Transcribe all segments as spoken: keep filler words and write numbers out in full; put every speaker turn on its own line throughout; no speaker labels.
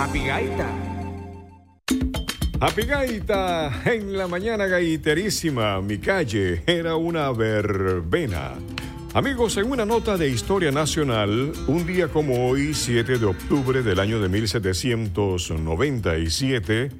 Happy Gaita.
Happy Gaita, en la mañana gaiterísima, mi calle era una verbena. Amigos, en una nota de historia nacional, un día como hoy, siete de octubre del año de mil setecientos noventa y siete,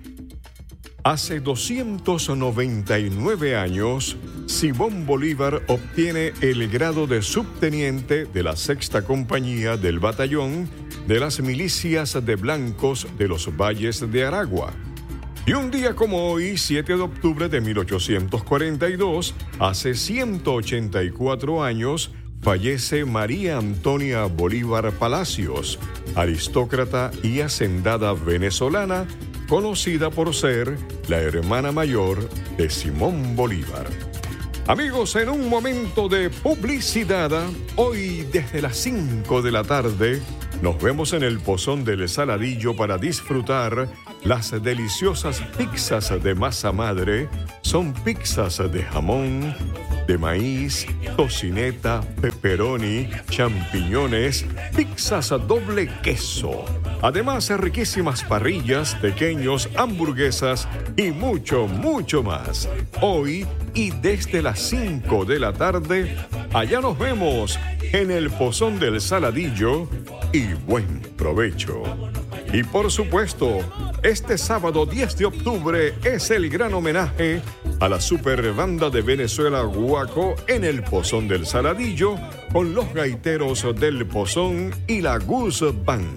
hace doscientos noventa y nueve años, Simón Bolívar obtiene el grado de subteniente de la sexta compañía del batallón de las milicias de blancos de los valles de Aragua. Y un día como hoy, siete de octubre de mil ochocientos cuarenta y dos, hace ciento ochenta y cuatro años, fallece María Antonia Bolívar Palacios, aristócrata y hacendada venezolana, conocida por ser la hermana mayor de Simón Bolívar. Amigos, en un momento de publicidad, hoy desde las cinco de la tarde, nos vemos en el Pozón del Saladillo para disfrutar las deliciosas pizzas de masa madre. Son pizzas de jamón, de maíz, tocineta, pepperoni, champiñones, pizzas doble queso. Además, riquísimas parrillas, pequeños, hamburguesas y mucho, mucho más. Hoy y desde las cinco de la tarde, allá nos vemos en el Pozón del Saladillo y buen provecho. Y por supuesto, este sábado diez de octubre es el gran homenaje a la super banda de Venezuela Guaco en el Pozón del Saladillo con los gaiteros del Pozón y la Goose Band.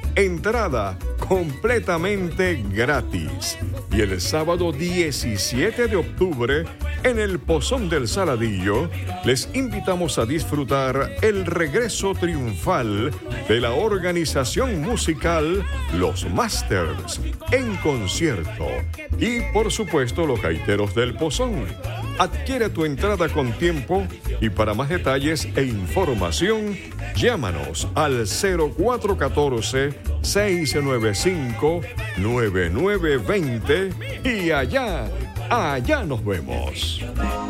Entrada completamente gratis. Y el sábado diecisiete de octubre, en el Pozón del Saladillo, les invitamos a disfrutar el regreso triunfal de la organización musical Los Masters en concierto. Y por supuesto, los gaiteros del Pozón. Adquiere tu entrada con tiempo y para más detalles e información, llámanos al cero cuatro uno cuatro, seis nueve cinco, nueve nueve dos cero y allá, allá nos vemos.